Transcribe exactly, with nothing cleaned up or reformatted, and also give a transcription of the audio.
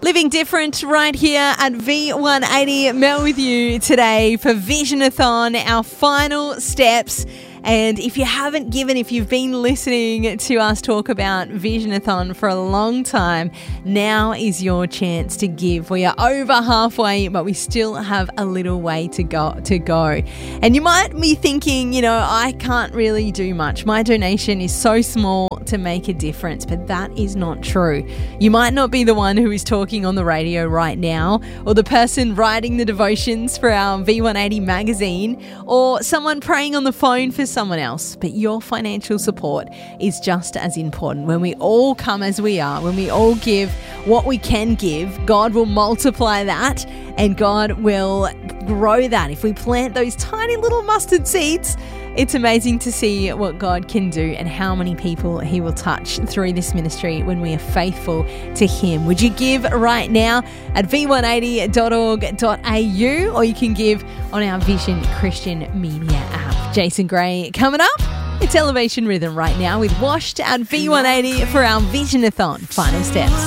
Living different right here at V one eighty. Mel with you today for Visionathon, our final steps. And if you haven't given, if you've been listening to us talk about Visionathon for a long time, now is your chance to give. We are over halfway, but we still have a little way to go. To go. And you might be thinking, you know, I can't really do much. My donation is so small to make a difference, but that is not true. You might not be the one who is talking on the radio right now, or the person writing the devotions for our V one eighty magazine, or someone praying on the phone for someone else, but your financial support is just as important. When we all come as we are, when we all give what we can give, God will multiply that and God will grow that. If we plant those tiny little mustard seeds, it's amazing to see what God can do and how many people he will touch through this ministry when we are faithful to him. Would you give right now at v one eighty dot org dot a u, or you can give on our Vision Christian Media app. Jason Gray coming up. It's Elevation Rhythm right now with Washed at V one eighty for our Visionathon final steps.